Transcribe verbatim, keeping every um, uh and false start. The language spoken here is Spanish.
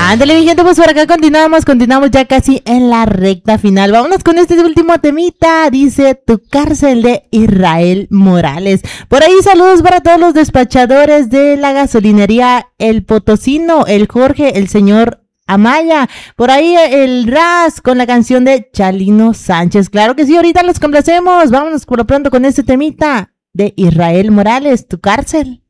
Ándale, mi gente, pues por acá continuamos, continuamos ya casi en la recta final. Vámonos con este último temita, dice Tu Cárcel de Israel Morales. Por ahí saludos para todos los despachadores de la gasolinería El Potosino, el Jorge, el señor Amaya, por ahí el Raz con la canción de Chalino Sánchez. Claro que sí, ahorita los complacemos. Vámonos por lo pronto con este temita de Israel Morales, Tu Cárcel.